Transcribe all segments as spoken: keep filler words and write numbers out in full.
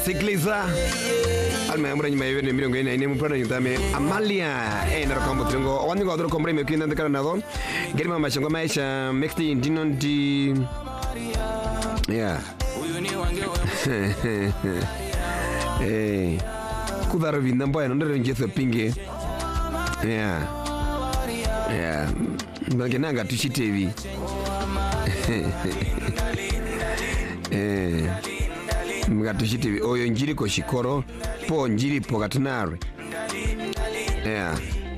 sikiliza alma amra nyuma yene mirongo ine ine mupana nyutame Amalia e na kombo tringo wani go kombre me kinda ndekana nado gerima mashango maisha mekti ndino ndi yeah eh kudara vinda mboya ndere ngetho pinge yeah yeah ngananga tuchitevi eh mgatushiti oyo njiri ko shikoro po njiri po katunare yeah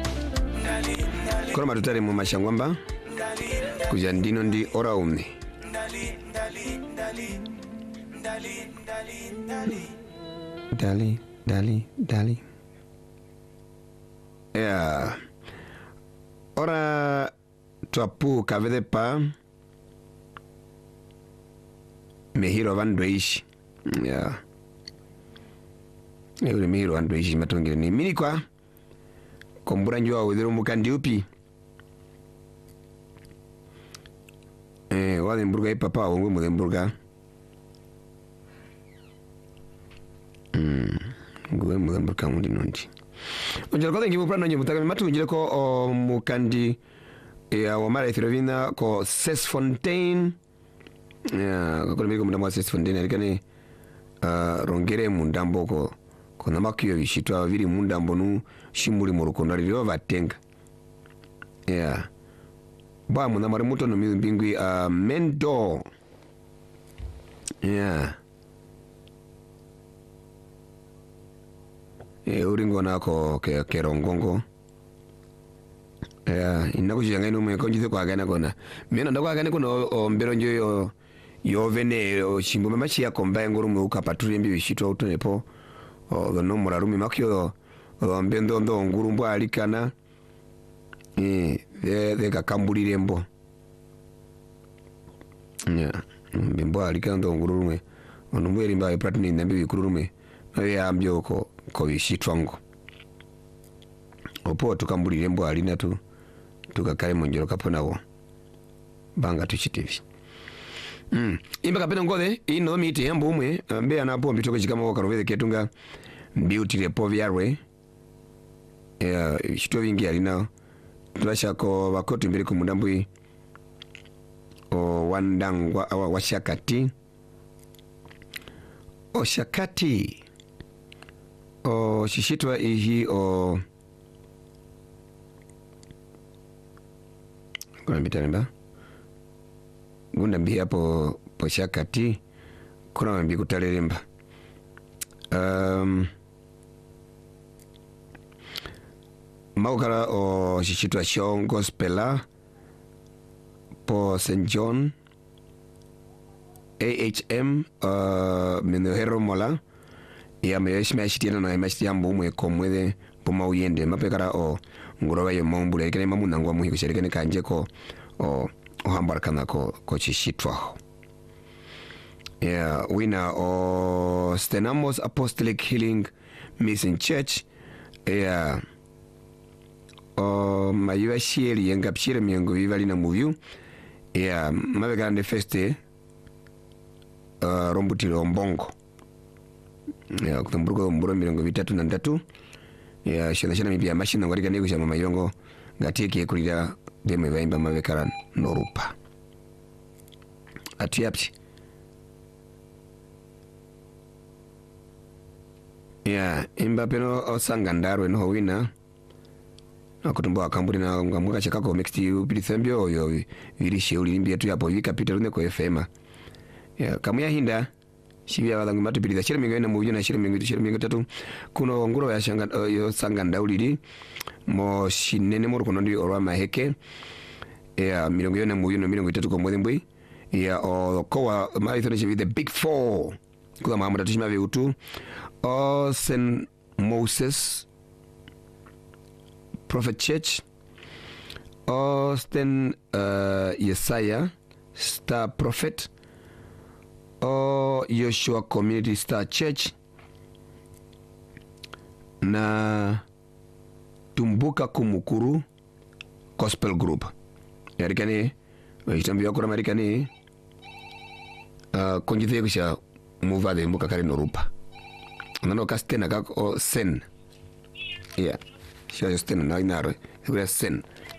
kora matutare mu mashangwamba kuja ndino ndi ora umne dali dali dali yeah ora tuapu kavede pa mehiro vandoishi yeah eure mehiro vandoishi matongere ni mini kwa kombura njua udhiro mukandi upi eh wale mburga ipapa wongwe mwe mburga mm ngwe mwe mburga mundi nondi onjera kwa ngimu prano ngimu takame matu njire ko o mukandi ya wamara ithrovina ko Ses Fontaine yeah kwa mimi kumndamo Ses Fontaine alikane uh, rongere mundambo ko kona makiyo bishitwa biri mundambo nu shimuri mu rukondo riro batenga yeah ba muna mari muto no mbingwi uh, Mendo yeah e uringo nako ke kerongongo yeah inakujanga ino mwe konjithe kwa gana kona mena ndakwa gana kono ombero njo yo yo vene shimbo mamachi ya komba ngoro mwe ukapaturi mbi bishitwa utonepo o no murarumi makyo ombendo ndo ngurumbo alikana eh de de kakambulire mbo yeah mbimbo alikana ndo ngurumwe ono mweri mba platini nambi bikurume naye ambyo ko ko bishitwango opo tukambulire mbo alina tu tukakale monjero kaponawo banga tuchitivi mm imba kapena ngode ino miti yambo umwe mbe anapo mbitoko chikama wakaroveze ketunga beauty repo vyarwe ya shito vingi alina tulashako bakoti mbere ku mundambwi o wandangwa wa shakati o shakati o shishitwa ihi o kuna mbitanimba gunda mbi hapo po shakati kuna mbi kutalelemba um maukara o shishitwa Sean Gospela po Saint John A H M uh, menohero mola ya meyeshi mashitiana na mashitiana mbumwe komwede poma uyende mapekara o ngoroba yo mombule kene mamuna ngwa muhi kusherekene kanje ko o ohambarakana ko ko chishitwa yeah wina o Stenamos Apostolic Healing Mission Church yeah o mayuwa shieli yenga pshire miyango vivali na muvyu yeah mabekara nde feste uh, rombutilo mbongo ya kutamburuko mburo mirongo vitatu na ndatu ya shana shana mipia mashina ngwarika niku shama mayongo ngatie kie kulida deme vaimba mavekara norupa atuyapsi ya imba peno osanga ndarwe noho wina akutumbo akamburi na ngamuka chakako mixti upilithambio oyo virishe ulilimbi yetu yapo vika pita rune ko F M ya kamuya hinda shibya balangu matupiriza shire mingo ina muvyo na shire mingo shire mingo tatu kuno nguro ya shanga uh, yo sanga ndauliri mo shinene mo rukono ndi orwa maheke ya mirongo ina muvyo na mirongo tatu ko mwembwe ya o kowa maithone shibi the big four kula mahamuda tushima veutu o Saint Moses Prophet Church o Saint uh, Yesaya Star Prophet o Yoshua Community Star Church na Tumbuka Kumukuru Gospel Group yarikani waitambiwa kura marikani uh, konjithe kusha muva de mbuka kare norupa nano ka stena ka o sen. Yeah. Sio stena na inaro. Ikuya sen.